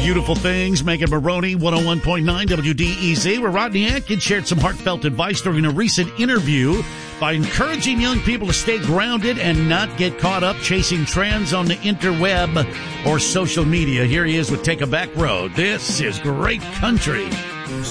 beautiful things. Megan Maroney, 101.9 WDEZ, where Rodney Atkins shared some heartfelt advice during a recent interview by encouraging young people to stay grounded and not get caught up chasing trends on the interweb or social media. Here he is with Take a Back Road. This is great country.